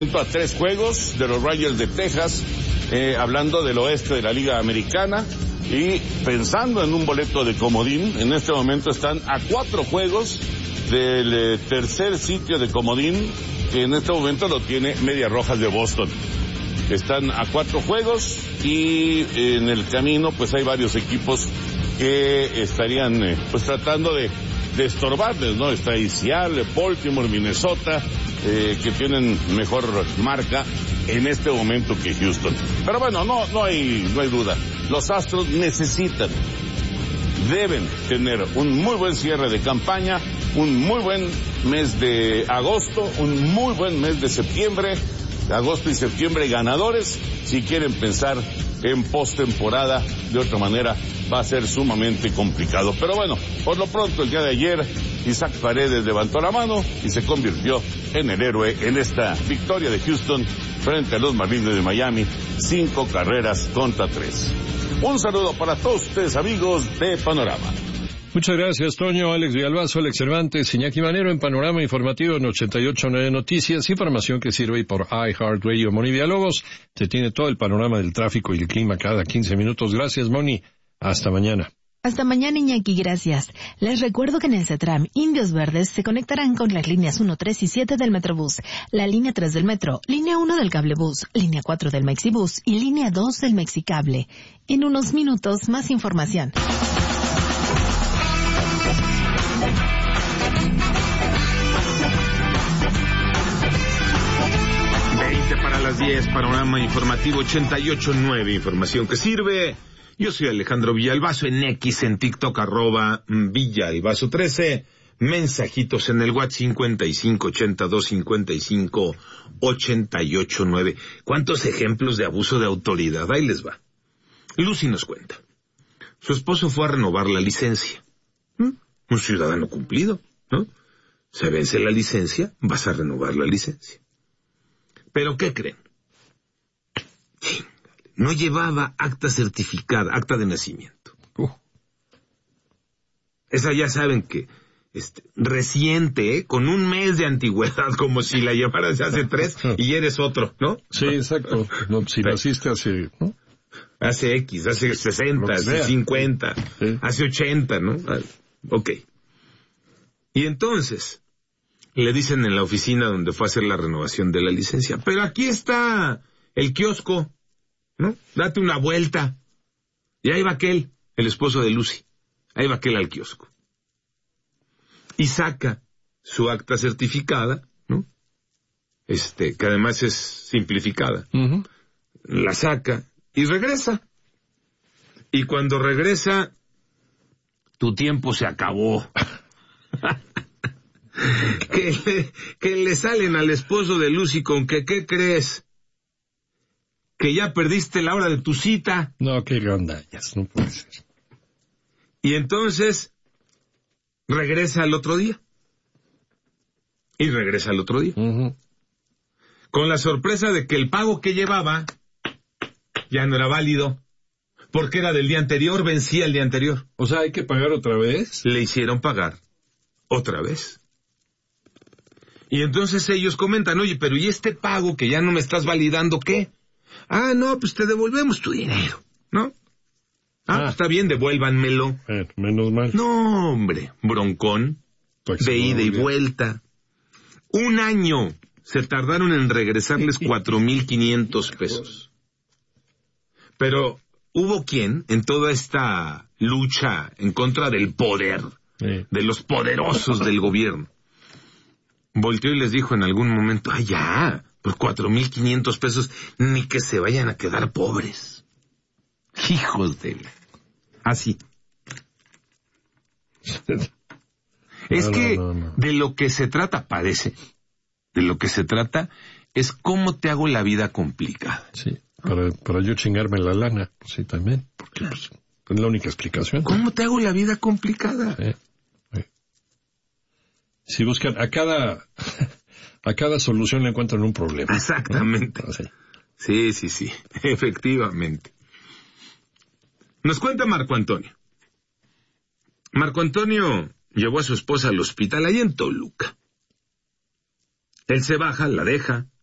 A 3 juegos de los Rangers de Texas, hablando del oeste de la Liga Americana y pensando en un boleto de comodín. En este momento están a 4 juegos del tercer sitio de comodín, que en este momento lo tiene Medias Rojas de Boston. Están a 4 juegos y en el camino pues hay varios equipos que estarían pues tratando de estorbarles, ¿no? Está ahí Seattle, Baltimore, Minnesota, que tienen mejor marca en este momento que Houston. Pero bueno, no hay duda. Los Astros deben tener un muy buen cierre de campaña, un muy buen mes de agosto, un muy buen mes de septiembre, agosto y septiembre ganadores, si quieren pensar en postemporada. De otra manera va a ser sumamente complicado. Pero bueno, por lo pronto el día de ayer Isaac Paredes levantó la mano y se convirtió en el héroe en esta victoria de Houston frente a los Marlins de Miami, 5 carreras contra 3. Un saludo para todos ustedes, amigos de Panorama. Muchas gracias, Toño. Alex Villalbazo, Alex Cervantes, Iñaki Manero en Panorama Informativo en 88.9 Noticias. Información que sirve por iHeartRadio. Moni Villalobos te tiene todo el panorama del tráfico y el clima cada 15 minutos. Gracias, Moni. Hasta mañana. Hasta mañana, Iñaki, gracias. Les recuerdo que en el CETRAM, Indios Verdes se conectarán con las líneas 1, 3 y 7 del Metrobús, la línea 3 del Metro, línea 1 del Cablebús, línea 4 del Mexibús y línea 2 del Mexicable. En unos minutos, más información. Para las 10, Panorama Informativo 88.9, información que sirve. Yo soy Alejandro Villalbazo, en X, en TikTok, @Villalbazo13, mensajitos en el WhatsApp 55825588.9. ¿Cuántos ejemplos de abuso de autoridad? Ahí les va. Lucy nos cuenta. Su esposo fue a renovar la licencia. Un ciudadano cumplido, ¿no? Se vence la licencia, vas a renovar la licencia. ¿Pero qué creen? No llevaba acta certificada, acta de nacimiento. Esa ya saben que reciente, con un mes de antigüedad, como si la llevaras hace 3 y eres otro, ¿no? Sí, exacto. No, si naciste hace, ¿no? Hace X, hace 60, hace 50, sí. Hace 80, ¿no? Ok. Y entonces le dicen en la oficina donde fue a hacer la renovación de la licencia, pero aquí está el kiosco, ¿no? Date una vuelta. Y ahí va aquel, el esposo de Lucy. Ahí va aquel al kiosco. Y saca su acta certificada, ¿no? Que además es simplificada. Uh-huh. La saca y regresa. Y cuando regresa, tu tiempo se acabó. que le salen al esposo de Lucy con que, ¿qué crees? Que ya perdiste la hora de tu cita. No, qué gandallas, no puede ser. Y entonces regresa al otro día. Y regresa al otro día. Uh-huh. Con la sorpresa de que el pago que llevaba ya no era válido, porque era del día anterior, vencía el día anterior. O sea, ¿hay que pagar otra vez? Le hicieron pagar otra vez. Y entonces ellos comentan, oye, pero ¿y este pago que ya no me estás validando qué? Ah, no, pues te devolvemos tu dinero, ¿no? Pues está bien, devuélvanmelo. Menos mal. No, hombre, broncón, de ida y vuelta. 1 año se tardaron en regresarles 4,500 pesos. Pero hubo quien, en toda esta lucha en contra del poder, de los poderosos del gobierno, volteó y les dijo en algún momento, ya, por 4,500 pesos, ni que se vayan a quedar pobres. Hijos de... Así. No. De lo que se trata, parece, de lo que se trata es cómo te hago la vida complicada. Sí, para yo chingarme la lana, sí, también, porque pues, es la única explicación. ¿Cómo te hago la vida complicada? Si buscan a cada solución le encuentran un problema. Exactamente. ¿No? Sí, efectivamente. Nos cuenta Marco Antonio. Marco Antonio llevó a su esposa al hospital ahí en Toluca. Él se baja, la deja,